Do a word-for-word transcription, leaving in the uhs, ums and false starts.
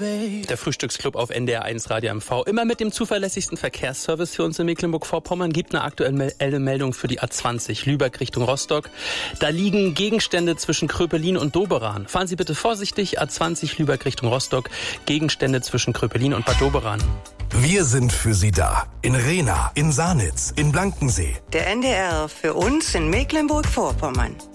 Der Frühstücksclub auf N D R eins Radio M V. Immer mit dem zuverlässigsten Verkehrsservice für uns in Mecklenburg-Vorpommern. Gibt eine aktuelle Meldung für die A zwanzig Lübeck Richtung Rostock. Da liegen Gegenstände zwischen Kröpelin und Doberan. Fahren Sie bitte vorsichtig. A zwanzig Lübeck Richtung Rostock. Gegenstände zwischen Kröpelin und Bad Doberan. Wir sind für Sie da. In Rehna, in Sanitz, in Blankensee. Der N D R für uns in Mecklenburg-Vorpommern.